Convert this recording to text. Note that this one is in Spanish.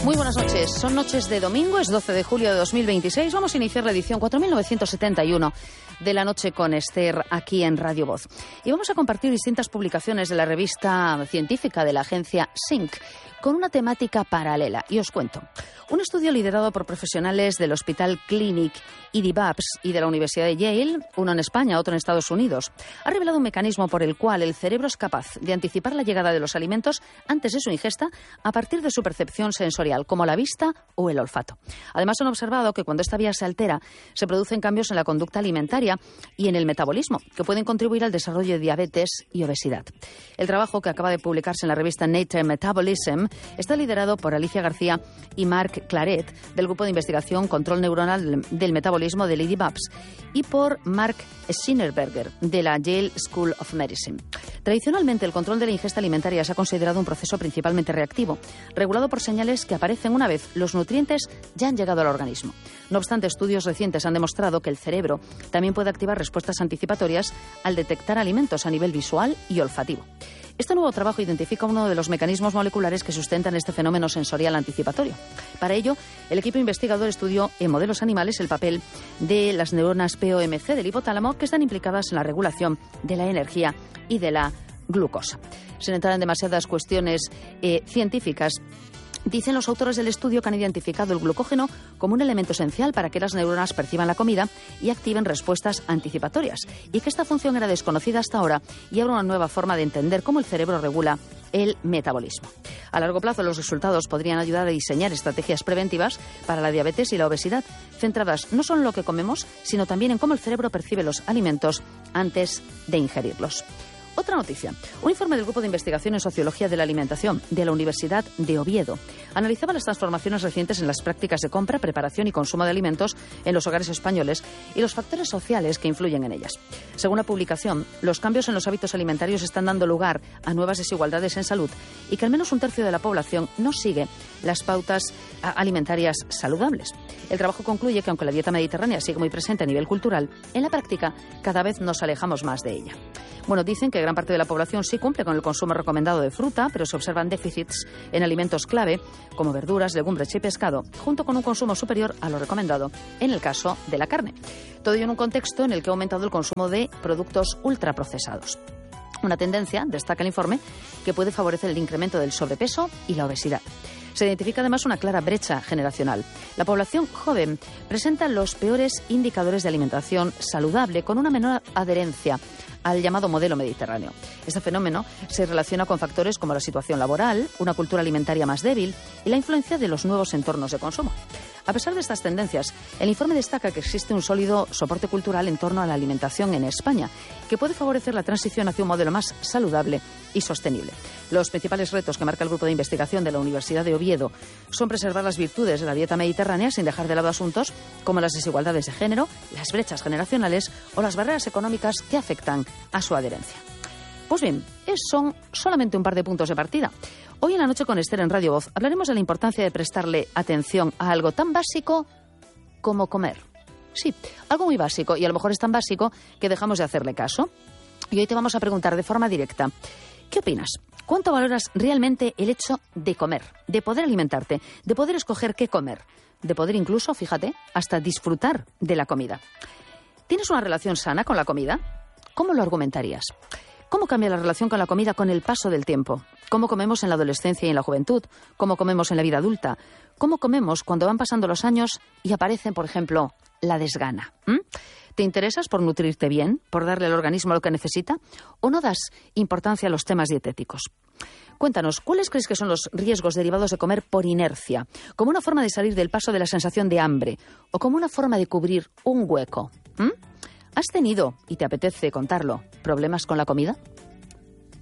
Muy buenas noches. Son noches de domingo, es 12 de julio de 2026. Vamos a iniciar la edición 4971 de La Noche con Esther aquí en Radio Voz. Y vamos a compartir distintas publicaciones de la revista científica de la agencia SYNC con una temática paralela. Y os cuento. Un estudio liderado por profesionales del Hospital Clínic IDIBAPS y de la Universidad de Yale, uno en España, otro en Estados Unidos, ha revelado un mecanismo por el cual el cerebro es capaz de anticipar la llegada de los alimentos antes de su ingesta a partir de su percepción sensorial, como la vista o el olfato. Además, han observado que cuando esta vía se altera, se producen cambios en la conducta alimentaria y en el metabolismo, que pueden contribuir al desarrollo de diabetes y obesidad. El trabajo, que acaba de publicarse en la revista Nature Metabolism, está liderado por Alicia García y Marc Claret, del Grupo de Investigación Control Neuronal del Metabolismo del IDIBAPS, y por Mark Schienerberger, de la Yale School of Medicine. Tradicionalmente, el control de la ingesta alimentaria se ha considerado un proceso principalmente reactivo, regulado por señales que aparecen una vez los nutrientes ya han llegado al organismo. No obstante, estudios recientes han demostrado que el cerebro también puede activar respuestas anticipatorias al detectar alimentos a nivel visual y olfativo. Este nuevo trabajo identifica uno de los mecanismos moleculares que sustentan este fenómeno sensorial anticipatorio. Para ello, el equipo investigador estudió en modelos animales el papel de las neuronas POMC del hipotálamo, que están implicadas en la regulación de la energía y de la glucosa. Sin entrar en demasiadas cuestiones científicas, dicen los autores del estudio que han identificado el glucógeno como un elemento esencial para que las neuronas perciban la comida y activen respuestas anticipatorias, y que esta función era desconocida hasta ahora y abre una nueva forma de entender cómo el cerebro regula el metabolismo. A largo plazo, los resultados podrían ayudar a diseñar estrategias preventivas para la diabetes y la obesidad, centradas no solo en lo que comemos, sino también en cómo el cerebro percibe los alimentos antes de ingerirlos. Otra noticia. Un informe del Grupo de Investigación en Sociología de la Alimentación de la Universidad de Oviedo analizaba las transformaciones recientes en las prácticas de compra, preparación y consumo de alimentos en los hogares españoles y los factores sociales que influyen en ellas. Según la publicación, los cambios en los hábitos alimentarios están dando lugar a nuevas desigualdades en salud y que al menos un tercio de la población no sigue las pautas alimentarias saludables. El trabajo concluye que aunque la dieta mediterránea sigue muy presente a nivel cultural, en la práctica cada vez nos alejamos más de ella. Bueno, dicen que gran parte de la población sí cumple con el consumo recomendado de fruta, pero se observan déficits en alimentos clave como verduras, legumbres y pescado, junto con un consumo superior a lo recomendado en el caso de la carne. Todo ello en un contexto en el que ha aumentado el consumo de productos ultraprocesados. Una tendencia, destaca el informe, que puede favorecer el incremento del sobrepeso y la obesidad. Se identifica además una clara brecha generacional. La población joven presenta los peores indicadores de alimentación saludable, con una menor adherencia al llamado modelo mediterráneo. Este fenómeno se relaciona con factores como la situación laboral, una cultura alimentaria más débil y la influencia de los nuevos entornos de consumo. A pesar de estas tendencias, el informe destaca que existe un sólido soporte cultural en torno a la alimentación en España, que puede favorecer la transición hacia un modelo más saludable y sostenible. Los principales retos que marca el Grupo de Investigación de la Universidad de Oviedo son preservar las virtudes de la dieta mediterránea sin dejar de lado asuntos como las desigualdades de género, las brechas generacionales o las barreras económicas que afectan a su adherencia. Pues bien, son solamente un par de puntos de partida. Hoy en La Noche con Esther en Radio Voz hablaremos de la importancia de prestarle atención a algo tan básico como comer. Sí, algo muy básico, y a lo mejor es tan básico que dejamos de hacerle caso. Y hoy te vamos a preguntar de forma directa, ¿qué opinas? ¿Cuánto valoras realmente el hecho de comer, de poder alimentarte, de poder escoger qué comer, de poder incluso, fíjate, hasta disfrutar de la comida? ¿Tienes una relación sana con la comida? ¿Cómo lo argumentarías? ¿Cómo cambia la relación con la comida con el paso del tiempo? ¿Cómo comemos en la adolescencia y en la juventud? ¿Cómo comemos en la vida adulta? ¿Cómo comemos cuando van pasando los años y aparece, por ejemplo, la desgana? ¿Te interesas por nutrirte bien, por darle al organismo lo que necesita? ¿O no das importancia a los temas dietéticos? Cuéntanos, ¿cuáles crees que son los riesgos derivados de comer por inercia? ¿Como una forma de salir del paso de la sensación de hambre? ¿O como una forma de cubrir un hueco? ¿Has tenido, y te apetece contarlo, problemas con la comida?